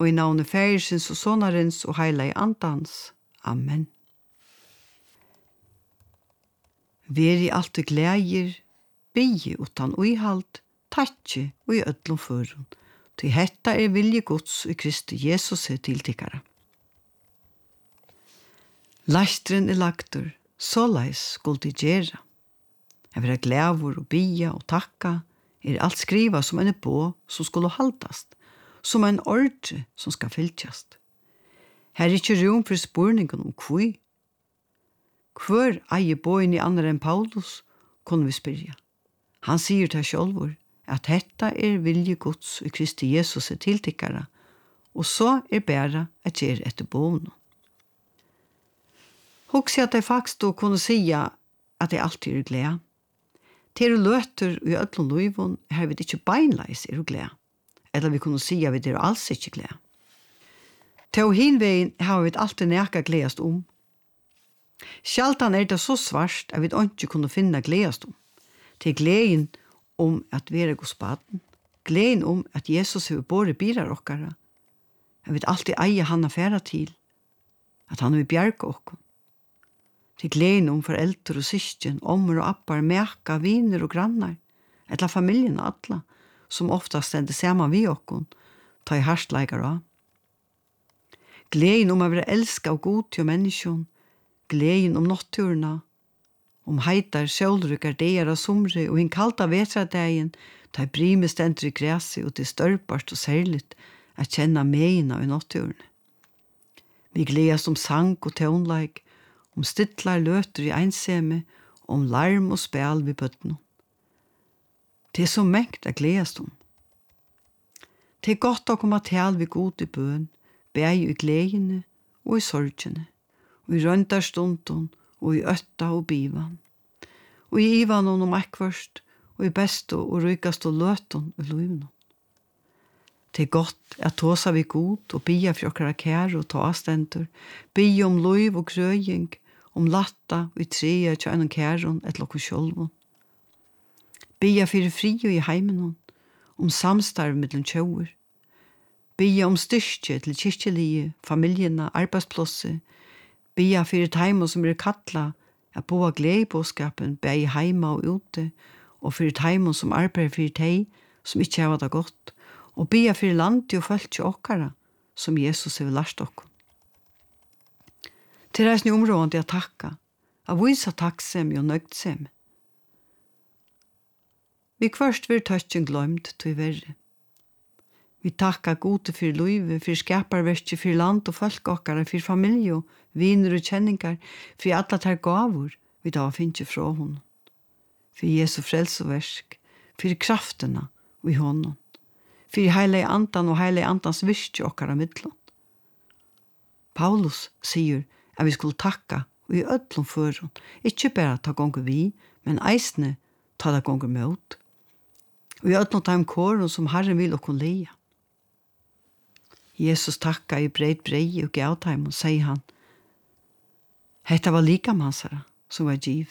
og i navnet Færisins og Sonarins og Heilage Andans. Amen. Ver i alt glægir, bygge utan uihald, tatje og i ødlom førun. Til hetta vilje Guds i Kristi Jesus tiltikkara. Lastren lagtur, såleis skulle de gjera. Jeg vil ha glævor og bia og takka, alt skriva som en på som skulle haldast, som en ordre som skal fylgjast. Her ikke rom for spurningen om kvui. Hvor eier boin i andre enn Paulus, kunne vi spyrja. Han sier til sjálvur at detta vilje Guds i Kristi Jesus tiltikkara, og så bæra at gjør etter boen. Hugsi at jeg faktisk då kunne sia at jeg alltid glede. Til løter i ødlom løyvun her vi ikke beinleis glede. Eller vi kunne sia vi alls ikke glede. Til hinvegen har vi alltid neka gledast om. Sjaldan det så svart at vi ikke kunne finne gledast om. Til gleden om at vi Guds baden. Gleden om at Jesus har båret birar okkara. Jeg vil alltid eie han affæra til. At han vil bjerke okkom. Til gleden om foreldre og syskjen, ommer og appar, meka, viner og grannar. Etla familjen og alla, som ofta stender saman vi okkom, ta i harstleikar av. Gleden om å være elska og god til menneskjon. Gleden om natturna. Om heitar, sjølrykar, deir av somre og hinn kalta vetradegin, ta i brime stender i græsi og til størpast og særligt at kjenna meina i natturna. Vi gledast om sang og tånleik, om stittlar løter i einseme, om larm og spel vid bøttene. Det så mengt at gledast om. Det godt å komme til ved god i bøn, bæg i gledene og i sorgene, og i røndarstunden og i øtta og bivan, og i ivanon og makvørst, og i besto og rykast og løton og løyvnon. Det godt at tåsa vi god og bia for okkara kær og tåstendur, bia om løyv og grøying, om latta og i trea til en kæron et lokko sjolvon. Bia fyrir fri og i heimenon, om samstarv mellom tjauer. Bia om styrke til kyrkjelige, familjena, arbeidsplosset. Bia fyrir teimo som kattla at boa gledebåskapen bei heima og ute, og fyrir teimo som arbeider fyrir tei som ikkje hava det godt, og bia fyrir landi og folk til okkara som Jesus har lært okkom. Til reisende områden til å takka, av visa takksemi og nøgdsemi. Vi først vil tøtjen glømt til verre. Vi takka gode for løyve, for skaparverkje, for land og folk okkara, for familie, viner og kjenningar, for alle tar gavur vi da finner fra honom. For Jesu frelseversk, for kraftena i honom, for heilige andan og heilige andans virke okkara midlån. Paulus sier at vi skulle takka og i ødlom førun, ikke bare ta gonger vi, men eisne ta det gonger mot. Og i ødlom ta kåren som Herren vil okkur leia. Jesus takka i brei og gav taim og sier han, hetta var likamannsara som var giv.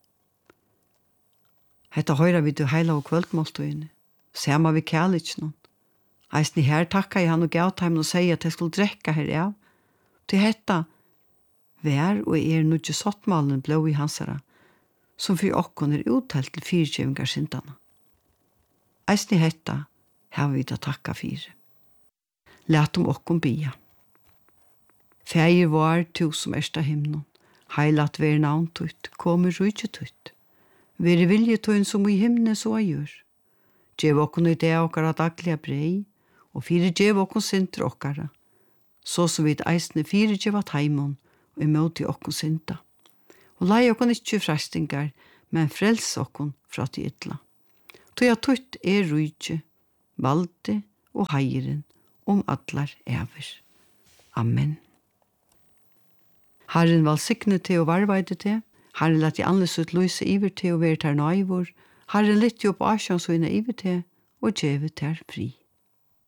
Hetta høyra vi du heila og kvöldmåltøyne, sema vi kærlitsnån. Eisne her takka i han og gav taim og sier at jeg skulle drekka her av. Til hetta vær og nudje sottmalen blå i hansara, som for okkon uttalt til fyrtjøvingar syndana. Eisne hetta har vi da takka fyre. Lat okkon bia. Fægir var tu som ersta himnon, heilat ver navn tutt, kommer rujtje tutt. Vere vilje tøyn som i himne så gjør. Gjev okkon i det okkara dagliga brei, og fire gjev okkon sinter okkara, så som vi eisne fire gjev at heimon, og imot i okkon sinta. Og lei okkon ikkje frestingar, men frels okkon fra til ytla. Tøya tutt rujtje, valde og heiren, allar ever. Amen. Herren valsikne til og varvaide til, Herren lett i anles ut lyse iver til og være ter nøyvor, Herren litt jo på asjans og inne iver til, og djeve ter fri.